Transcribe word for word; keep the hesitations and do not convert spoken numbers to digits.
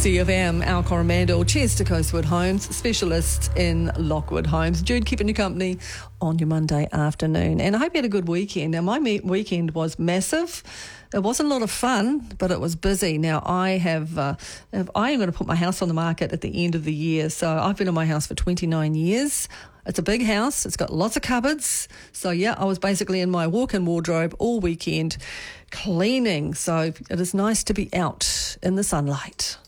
C F M, Al Coromandel, cheers to Coastwood Homes, specialist in Lockwood Homes. Jude keeping you company on your Monday afternoon. And I hope you had a good weekend. Now, my me- weekend was massive. It wasn't a lot of fun, but it was busy. Now, I have, uh, have I am going to put my house on the market at the end of the year. So I've been in my house for twenty-nine years. It's a big house. It's got lots of cupboards. So, yeah, I was basically in my walk-in wardrobe all weekend cleaning. So it is nice to be out in the sunlight.